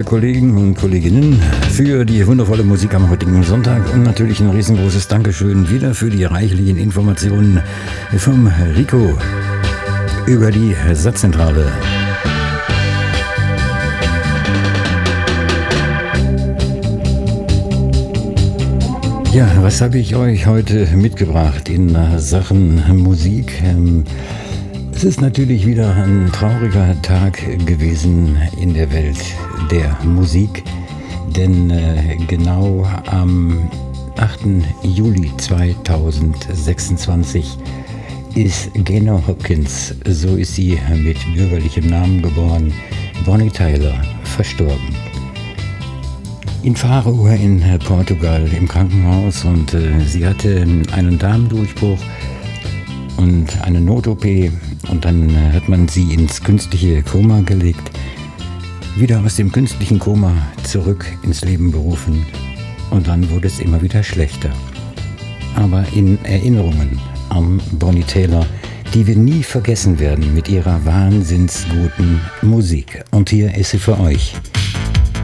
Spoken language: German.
Kollegen und Kolleginnen, für die wundervolle Musik am heutigen Sonntag und natürlich ein riesengroßes Dankeschön wieder für die reichlichen Informationen vom Rico über die Satzzentrale. Ja, was habe ich euch heute mitgebracht in Sachen Musik? Es ist natürlich wieder ein trauriger Tag gewesen in der Welt der Musik, denn genau am 8. Juli 2026 ist Gaynor Hopkins, so ist sie mit bürgerlichem Namen geboren, Bonnie Tyler, verstorben. In Faro in Portugal im Krankenhaus und sie hatte einen Darmdurchbruch und eine Not-OP und dann hat man sie ins künstliche Koma gelegt, wieder aus dem künstlichen Koma zurück ins Leben berufen und dann wurde es immer wieder schlechter. Aber in Erinnerungen an Bonnie Tyler, die wir nie vergessen werden mit ihrer wahnsinnsguten Musik. Und hier ist sie für euch.